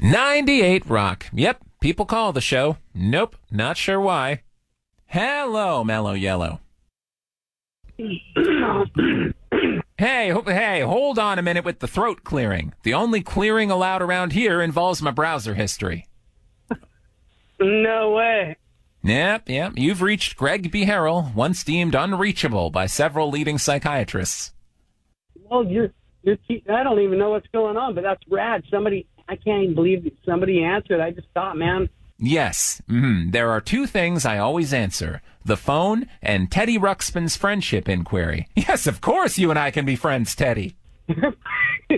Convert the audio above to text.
98 Rock. Yep, people call the show. Nope, not sure why. Hello, Mellow Yellow. Hey, hold on a minute with the throat clearing. The only clearing allowed around here involves my browser history. No way. Yep, you've reached Greg B. Harrell, once deemed unreachable by several leading psychiatrists. Well, I don't even know what's going on, but that's rad. I can't even believe that somebody answered. I just thought, man. Yes, there are two things I always answer. The phone and Teddy Ruxpin's friendship inquiry. Yes, of course you and I can be friends, Teddy.